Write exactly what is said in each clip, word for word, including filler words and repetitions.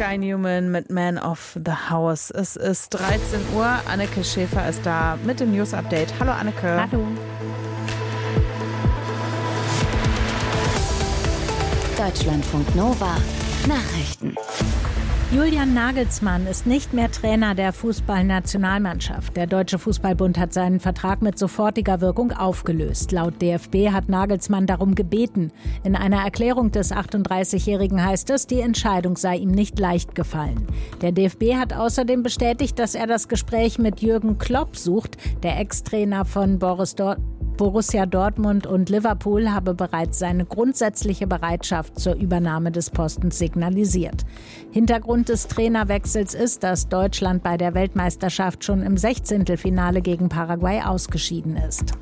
Sky Newman mit Man of the House. Es ist dreizehn Uhr. Anneke Schäfer ist da mit dem News Update. Hallo Anneke. Hallo. Deutschlandfunk Nova Nachrichten. Julian Nagelsmann ist nicht mehr Trainer der Fußballnationalmannschaft. Der Deutsche Fußballbund hat seinen Vertrag mit sofortiger Wirkung aufgelöst. Laut D F B hat Nagelsmann darum gebeten. In einer Erklärung des achtunddreißigjährigen heißt es, die Entscheidung sei ihm nicht leicht gefallen. Der D F B hat außerdem bestätigt, dass er das Gespräch mit Jürgen Klopp sucht. Der Ex-Trainer von Boris Dortmund Borussia Dortmund und Liverpool habe bereits seine grundsätzliche Bereitschaft zur Übernahme des Postens signalisiert. Hintergrund des Trainerwechsels ist, dass Deutschland bei der Weltmeisterschaft schon im Sechzehntelfinale gegen Paraguay ausgeschieden ist.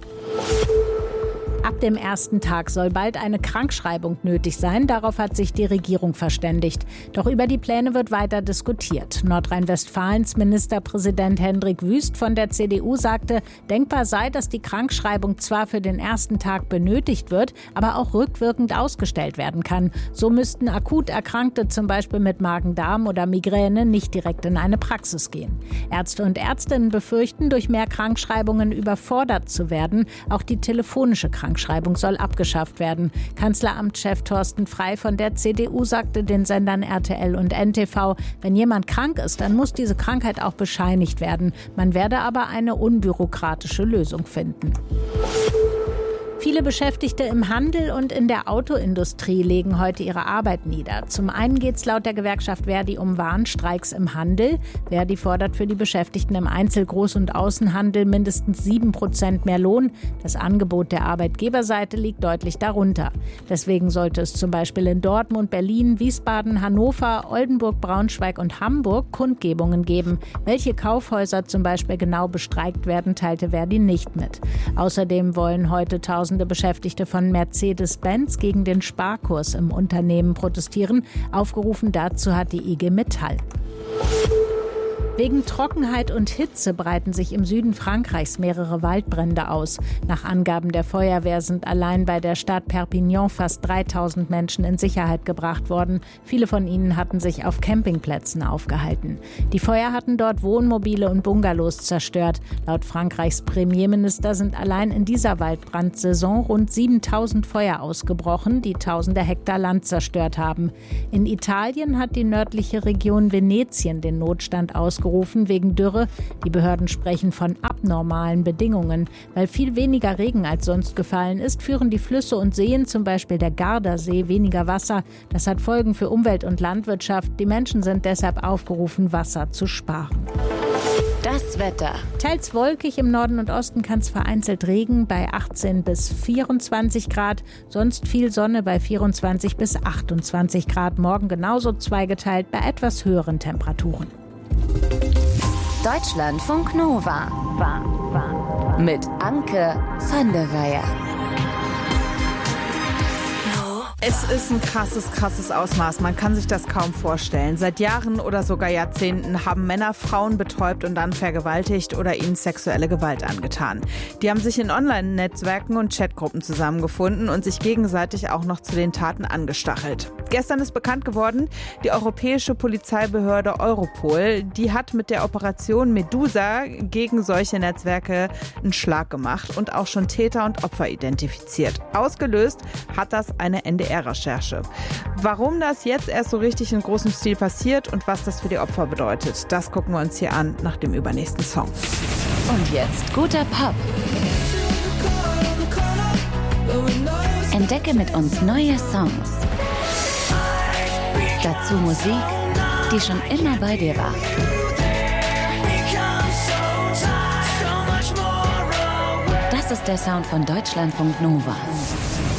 Ab dem ersten Tag soll bald eine Krankschreibung nötig sein. Darauf hat sich die Regierung verständigt. Doch über die Pläne wird weiter diskutiert. Nordrhein-Westfalens Ministerpräsident Hendrik Wüst von der C D U sagte, denkbar sei, dass die Krankschreibung zwar für den ersten Tag benötigt wird, aber auch rückwirkend ausgestellt werden kann. So müssten akut Erkrankte zum Beispiel mit Magen-Darm oder Migräne nicht direkt in eine Praxis gehen. Ärzte und Ärztinnen befürchten, durch mehr Krankschreibungen überfordert zu werden. Auch die telefonische Krankschreibung Krankschreibung soll abgeschafft werden. Kanzleramtschef Thorsten Frey von der C D U sagte den Sendern R T L und N T V, wenn jemand krank ist, dann muss diese Krankheit auch bescheinigt werden. Man werde aber eine unbürokratische Lösung finden. Viele Beschäftigte im Handel und in der Autoindustrie legen heute ihre Arbeit nieder. Zum einen geht es laut der Gewerkschaft Verdi um Warnstreiks im Handel. Verdi fordert für die Beschäftigten im Einzel-, Groß- und Außenhandel mindestens sieben Prozent mehr Lohn. Das Angebot der Arbeitgeberseite liegt deutlich darunter. Deswegen sollte es zum Beispiel in Dortmund, Berlin, Wiesbaden, Hannover, Oldenburg, Braunschweig und Hamburg Kundgebungen geben. Welche Kaufhäuser zum Beispiel genau bestreikt werden, teilte Verdi nicht mit. Außerdem wollen heute Tausende Beschäftigte von Mercedes-Benz gegen den Sparkurs im Unternehmen protestieren. Aufgerufen dazu hat die I G Metall. Wegen Trockenheit und Hitze breiten sich im Süden Frankreichs mehrere Waldbrände aus. Nach Angaben der Feuerwehr sind allein bei der Stadt Perpignan fast dreitausend Menschen in Sicherheit gebracht worden. Viele von ihnen hatten sich auf Campingplätzen aufgehalten. Die Feuer hatten dort Wohnmobile und Bungalows zerstört. Laut Frankreichs Premierminister sind allein in dieser Waldbrandsaison rund siebentausend Feuer ausgebrochen, die tausende Hektar Land zerstört haben. In Italien hat die nördliche Region Venetien den Notstand ausgerufen. Wegen Dürre. Die Behörden sprechen von abnormalen Bedingungen. Weil viel weniger Regen als sonst gefallen ist, führen die Flüsse und Seen, zum Beispiel der Gardasee, weniger Wasser. Das hat Folgen für Umwelt und Landwirtschaft. Die Menschen sind deshalb aufgerufen, Wasser zu sparen. Das Wetter. Teils wolkig, im Norden und Osten kann es vereinzelt Regen bei achtzehn bis vierundzwanzig Grad. Sonst viel Sonne bei vierundzwanzig bis achtundzwanzig Grad. Morgen genauso zweigeteilt bei etwas höheren Temperaturen. Deutschlandfunk Nova mit Anke van der Weyer. Es ist ein krasses, krasses Ausmaß. Man kann sich das kaum vorstellen. Seit Jahren oder sogar Jahrzehnten haben Männer Frauen betäubt und dann vergewaltigt oder ihnen sexuelle Gewalt angetan. Die haben sich in Online-Netzwerken und Chatgruppen zusammengefunden und sich gegenseitig auch noch zu den Taten angestachelt. Gestern ist bekannt geworden, die europäische Polizeibehörde Europol, die hat mit der Operation Medusa gegen solche Netzwerke einen Schlag gemacht und auch schon Täter und Opfer identifiziert. Ausgelöst hat das eine N D R-Recherche. Warum das jetzt erst so richtig in großem Stil passiert und was das für die Opfer bedeutet, das gucken wir uns hier an nach dem übernächsten Song. Und jetzt guter Pop. Entdecke mit uns neue Songs. Dazu Musik, die schon immer bei dir war. Das ist der Sound von Deutschlandfunk Nova.